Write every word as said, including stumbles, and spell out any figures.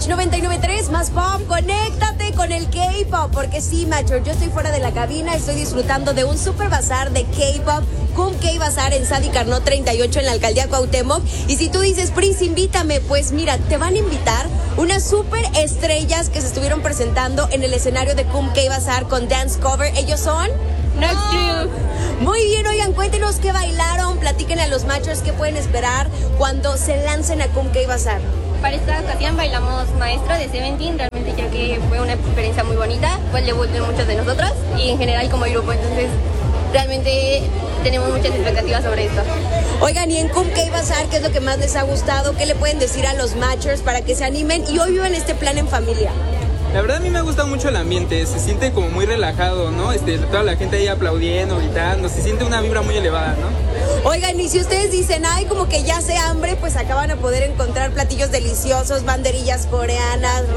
Match noventa y nueve punto tres, más pop, conéctate con el K-pop, porque sí, macho, yo estoy fuera de la cabina, estoy disfrutando de un super bazar de K-pop, Cum K Bazar en Sadi Carnot treinta y ocho en la alcaldía Cuauhtémoc. Y si tú dices, Pris, invítame, pues mira, te van a invitar unas super estrellas que se estuvieron presentando en el escenario de Cum K Bazar con Dance Cover. Ellos son Next You. Muy bien, oigan, cuéntenos qué bailaron, platiquen a los machos qué pueden esperar cuando se lancen a Cum K Bazar. Para esta ocasión bailamos Maestro de Seventeen, realmente ya que fue una experiencia muy bonita, fue el debut de muchos de nosotros y en general como grupo, entonces realmente tenemos muchas expectativas sobre esto. Oigan, y en Cum K Bazar, ¿qué es lo que más les ha gustado? ¿Qué le pueden decir a los matchers para que se animen y hoy vivan este plan en familia? La verdad a mí me gusta mucho el ambiente, se siente como muy relajado, ¿no? Este, toda la gente ahí aplaudiendo, gritando, se siente una vibra muy elevada, ¿no? Oigan, y si ustedes dicen, ay, como que ya hace hambre, pues acá van a poder encontrar platillos deliciosos, banderillas coreanas,